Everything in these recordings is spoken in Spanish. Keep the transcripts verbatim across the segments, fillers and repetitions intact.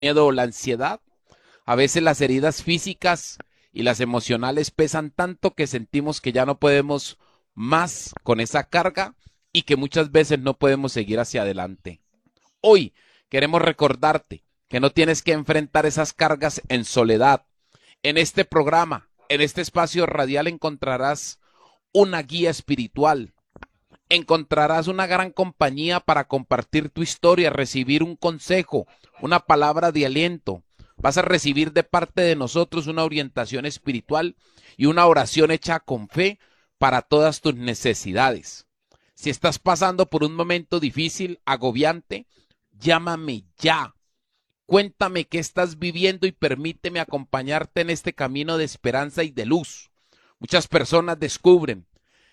miedo o la ansiedad. A veces las heridas físicas y las emocionales pesan tanto que sentimos que ya no podemos más con esa carga y que muchas veces no podemos seguir hacia adelante. Hoy queremos recordarte que no tienes que enfrentar esas cargas en soledad. En este programa, en este espacio radial encontrarás una guía espiritual. Encontrarás una gran compañía para compartir tu historia, recibir un consejo, una palabra de aliento. Vas a recibir de parte de nosotros una orientación espiritual y una oración hecha con fe para todas tus necesidades. Si estás pasando por un momento difícil, agobiante, llámame ya. Cuéntame qué estás viviendo y permíteme acompañarte en este camino de esperanza y de luz. Muchas personas descubren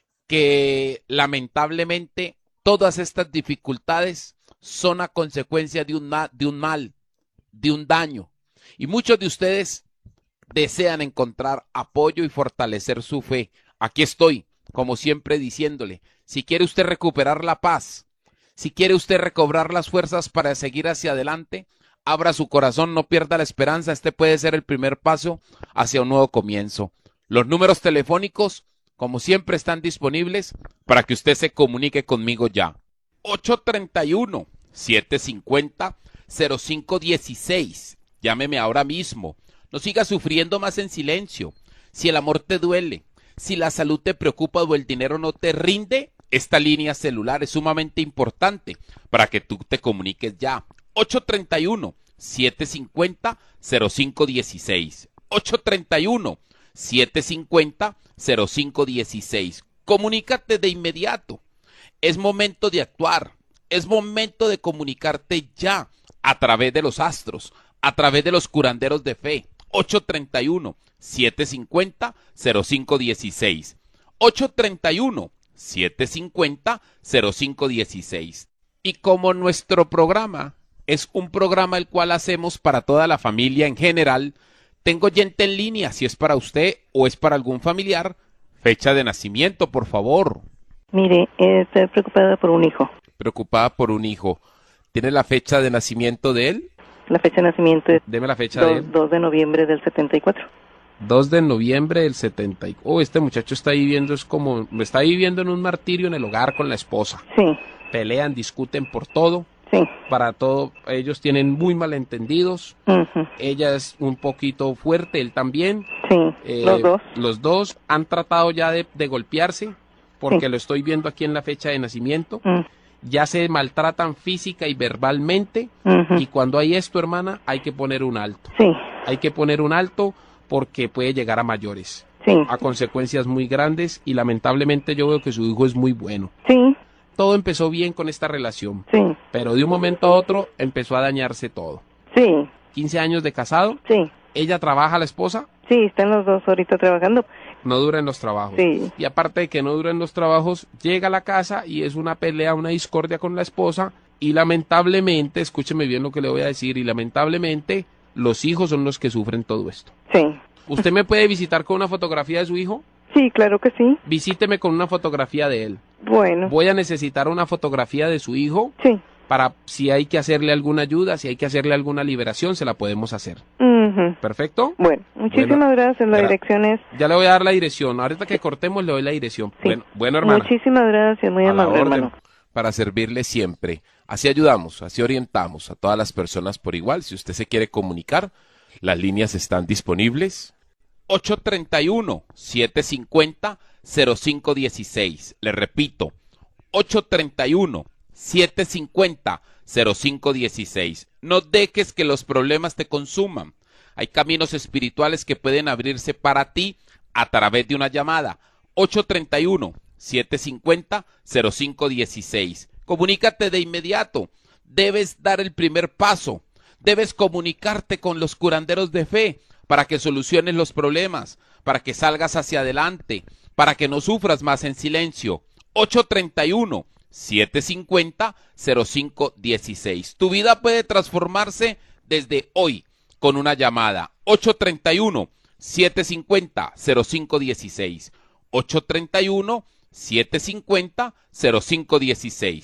que lamentablemente todas estas dificultades son a consecuencia de un, de un mal, de un daño. Y muchos de ustedes desean encontrar apoyo y fortalecer su fe. Aquí estoy, como siempre, diciéndole, si quiere usted recuperar la paz, si quiere usted recobrar las fuerzas para seguir hacia adelante, abra su corazón, no pierda la esperanza. Este puede ser el primer paso hacia un nuevo comienzo. Los números telefónicos, como siempre, están disponibles para que usted se comunique conmigo ya. ocho tres uno, siete cinco cero, cero cinco uno seis. Llámeme ahora mismo. No siga sufriendo más en silencio. Si el amor te duele, si la salud te preocupa o el dinero no te rinde, esta línea celular es sumamente importante para que tú te comuniques ya. ocho tres uno, siete cinco cero, cero cinco uno seis. ocho tres uno, siete cinco cero, cero cinco uno seis. Comunícate de inmediato. Es momento de actuar. Es momento de comunicarte ya a través de los astros, a través de los curanderos de fe. ocho tres uno, siete cinco cero, cero cinco uno seis. ocho tres uno, siete cinco cero, cero cinco uno seis. Y como nuestro programa es un programa el cual hacemos para toda la familia en general, tengo gente en línea, si es para usted o es para algún familiar. Fecha de nacimiento, por favor. Mire, eh, estoy preocupada por un hijo. Preocupada por un hijo. ¿Tiene la fecha de nacimiento de él? La fecha de nacimiento es Deme la fecha dos, de él. dos de noviembre del setenta y cuatro. dos de noviembre del setenta y cuatro. Oh, este muchacho está viviendo, es como, está viviendo en un martirio en el hogar con la esposa. Sí. Pelean, discuten por todo. Sí. Para todo, ellos tienen muy malentendidos. Uh-huh. Ella es un poquito fuerte, él también. Sí, eh, los dos. Los dos han tratado ya de, de golpearse, porque Sí. lo estoy viendo aquí en la fecha de nacimiento. Uh-huh. Ya se maltratan física y verbalmente. Uh-huh. Y cuando hay esto, hermana, hay que poner un alto. Sí. Hay que poner un alto porque puede llegar a mayores. Sí. A consecuencias muy grandes, y lamentablemente yo veo que su hijo es muy bueno. Sí. Todo empezó bien con esta relación, Sí. pero de un momento a otro empezó a dañarse todo. Sí. quince años de casado, Sí. ella trabaja, la esposa, Sí, están los dos ahorita trabajando. no dura en los trabajos. Sí. Y aparte de que no dura en los trabajos, llega a la casa y es una pelea, una discordia con la esposa, y lamentablemente, escúcheme bien lo que le voy a decir, y lamentablemente los hijos son los que sufren todo esto. Sí. ¿Usted me puede visitar con una fotografía de su hijo? Sí, claro que sí. Visíteme con una fotografía de él. Bueno. Voy a necesitar una fotografía de su hijo Sí. para, si hay que hacerle alguna ayuda, si hay que hacerle alguna liberación, se la podemos hacer. Uh-huh. ¿Perfecto? Bueno, muchísimas Bueno, gracias. La gra- dirección es... Ya le voy a dar la dirección. Ahorita que cortemos le doy la dirección. Sí. Bueno, bueno, hermana. Muchísimas gracias, muy A la amable, orden. hermano. Para servirle siempre. Así ayudamos, así orientamos a todas las personas por igual. Si usted se quiere comunicar, las líneas están disponibles. ocho tres uno, siete cinco cero, cero cinco uno seis. Le repito, ocho tres uno, siete cinco cero, cero cinco uno seis. No dejes que los problemas te consuman. Hay caminos espirituales que pueden abrirse para ti a través de una llamada. ocho tres uno, siete cinco cero, cero cinco uno seis. Comunícate de inmediato. Debes dar el primer paso. Debes comunicarte con los curanderos de fe para que soluciones los problemas, para que salgas hacia adelante, para que no sufras más en silencio. ocho tres uno, siete cinco cero, cero cinco uno seis. Tu vida puede transformarse desde hoy con una llamada. ocho tres uno, siete cinco cero, cero cinco uno seis. ocho tres uno, siete cinco cero, cero cinco uno seis.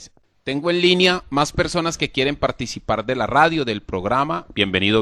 Tengo en línea más personas que quieren participar de la radio, del programa. Bienvenido.